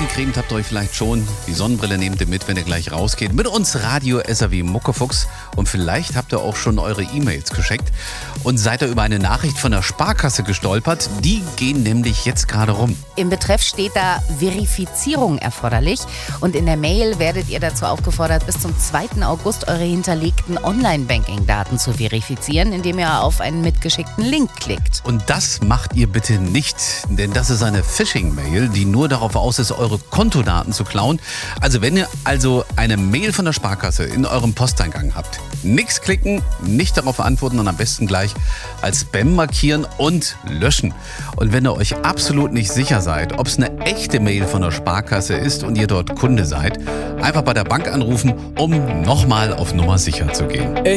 eingecremt habt ihr euch vielleicht schon. Die Sonnenbrille nehmt ihr mit, wenn ihr gleich rausgeht. Mit uns Radio SAW Muckefuchs. Und vielleicht habt ihr auch schon eure E-Mails geschickt. Und seid ihr über eine Nachricht von der Sparkasse gestolpert. Die gehen nämlich jetzt gerade rum. Im Betreff steht da Verifizierung erforderlich. Und in der Mail werdet ihr dazu aufgefordert, bis zum 2. August eure hinterlegten Online-Banking-Daten zu verifizieren, indem ihr auf einen mitgeschickten Link klickt. Und das macht ihr bitte nicht, denn das ist eine Phishing-Mail, die nur darauf aus ist, eure Kontodaten zu klauen. Also wenn ihr eine Mail von der Sparkasse in eurem Posteingang habt, nichts klicken, nicht darauf antworten und am besten gleich als Spam markieren und löschen. Und wenn ihr euch absolut nicht sicher seid, ob es eine echte Mail von der Sparkasse ist und ihr dort Kunde seid, einfach bei der Bank anrufen, um nochmal auf Nummer sicher zu gehen.